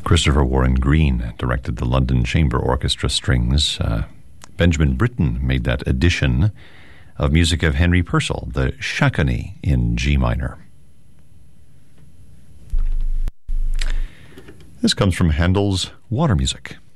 Christopher Warren Green directed the London Chamber Orchestra Strings. Benjamin Britten made that edition of music of Henry Purcell, the Chaconne in G minor. This comes from Handel's Water Music.